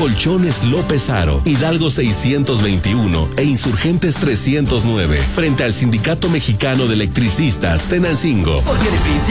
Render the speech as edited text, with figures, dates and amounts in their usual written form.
Colchones López Aro, Hidalgo 621 e Insurgentes 309, frente al Sindicato Mexicano de Electricistas, Tenancingo. Porque de principio